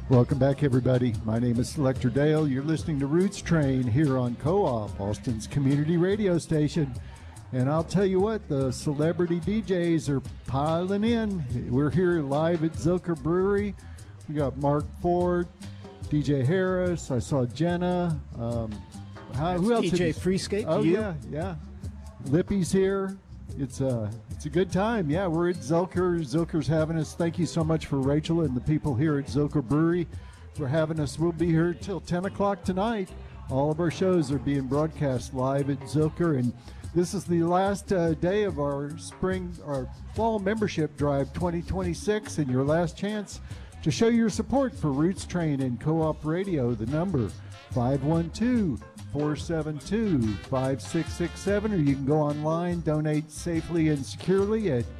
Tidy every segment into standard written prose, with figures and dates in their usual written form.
Welcome back, everybody. My name is Selector Dale. You're listening to Roots Train here on Co-op, Austin's community radio station. And I'll tell you what, the celebrity DJs are piling in. We're here live at Zilker Brewery. We got Mark Ford, DJ Harris. I saw Jenna. Who else? DJ Freescape. Oh, yeah. Lippy's here. It's a good time. Yeah, we're at Zilker. Zilker's having us. Thank you so much for Rachel and the people here at Zilker Brewery for having us. We'll be here till 10 o'clock tonight. All of our shows are being broadcast live at Zilker, and this is the last day of our fall membership drive 2026, and your last chance to show your support for Roots Train and Co-op Radio. The number 512-472-5667, or you can go online, donate safely and securely at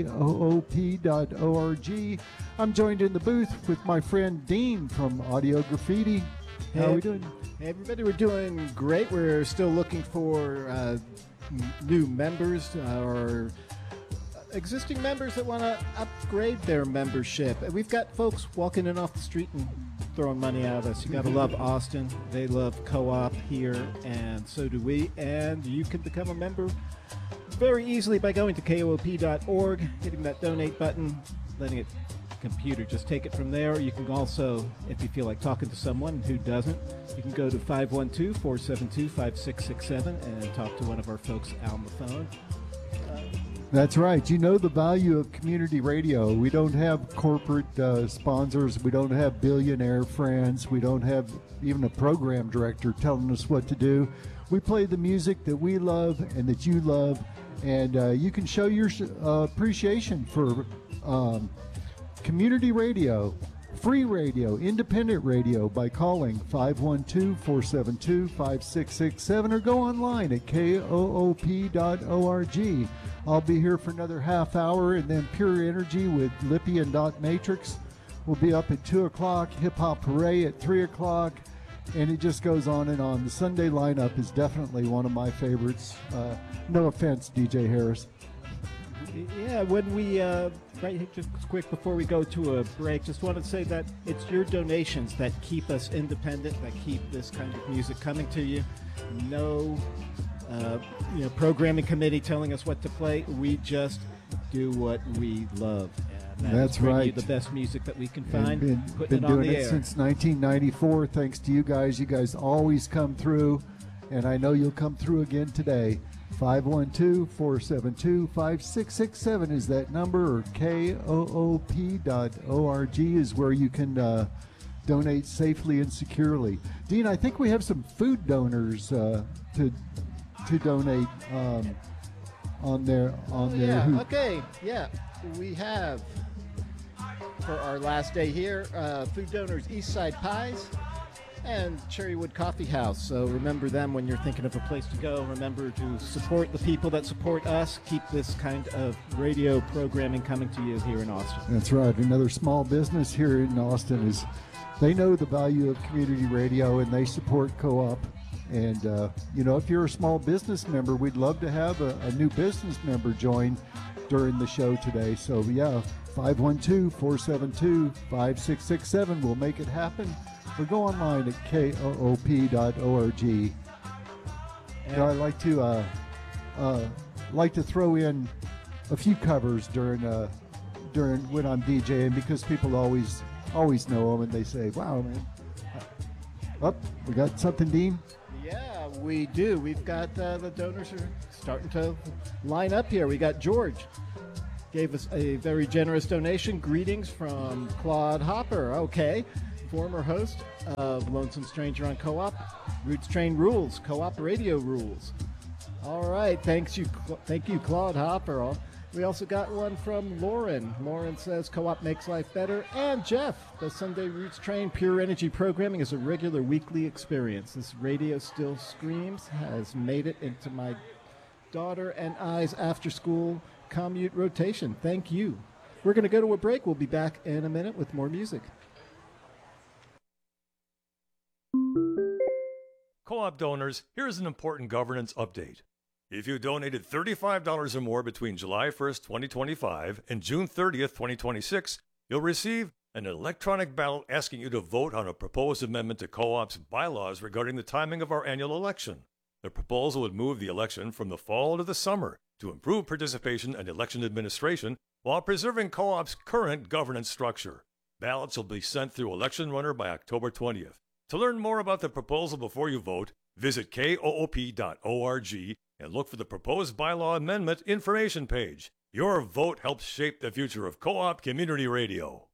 koop.org. I'm joined in the booth with my friend Dean from Audio Graffiti. How are we doing? Hey, everybody, we're doing great. We're still looking for new members or existing members that want to upgrade their membership. We've got folks walking in off the street and throwing money at us. You got to love Austin. They love Co-op here, and so do we. And you can become a member very easily by going to koop.org, hitting that donate button, letting it computer just take it from there. You can also, if you feel like talking to someone who doesn't, you can go to 512-472-5667 and talk to one of our folks out on the phone. That's right. You know the value of community radio. We don't have corporate sponsors. We don't have billionaire friends. We don't have even a program director telling us what to do. We play the music that we love and that you love, and you can show your appreciation for community radio, free radio, independent radio by calling 512-472-5667 or go online at koop.org. I'll be here for another half hour, and then Pure Energy with Lippy and Dot Matrix will be up at 2 o'clock, Hip Hop Hooray at 3 o'clock, and it just goes on and on. The Sunday lineup is definitely one of my favorites. No offense, DJ Harris. Yeah, when we, just quick before we go to a break, just want to say that it's your donations that keep us independent, that keep this kind of music coming to you. No programming committee telling us what to play. We just do what we love. And that's right. You the best music that we can find. Been it on doing the it air since 1994. Thanks to you guys. You guys always come through, and I know you'll come through again today. 512-472-5667 is that number, or koop.org is where you can donate safely and securely. Dean, I think we have some food donors to donate on there. We have, for our last day here, food donors Eastside Pies and Cherrywood Coffee House. So remember them when you're thinking of a place to go. Remember to support the people that support us. Keep this kind of radio programming coming to you here in Austin. That's right. Another small business here in Austin is, they know the value of community radio and they support Co-op. And, if you're a small business member, we'd love to have a new business member join during the show today. So, yeah, 512-472-5667. We'll make it happen. Or go online at koop.org. I like to throw in a few covers during when I'm DJing, because people always know them and they say, "Wow, man!" We got something, Dean. Yeah, we do. We've got the donors are starting to line up here. We got George. Gave us a very generous donation. Greetings from Claude Hopper. Okay. Former host of Lonesome Stranger on Co-op. Roots Train rules. Co-op radio rules. All right. Thank you, Claude Hopper. We also got one from Lauren. Lauren says Co-op makes life better. And Jeff, the Sunday Roots Train Pure Energy programming is a regular weekly experience. This radio still screams, has made it into my daughter and I's after-school commute rotation. Thank you. We're going to go to a break. We'll be back in a minute with more music. Co-op donors, here's an important governance update. If you donated $35 or more between July 1st, 2025 and June 30th, 2026, you'll receive an electronic ballot asking you to vote on a proposed amendment to co-op's bylaws regarding the timing of our annual election. The proposal would move the election from the fall to the summer to improve participation and election administration while preserving co-op's current governance structure. Ballots will be sent through Election Runner by October 20th. To learn more about the proposal before you vote, visit koop.org and look for the proposed bylaw amendment information page. Your vote helps shape the future of Co-op Community Radio.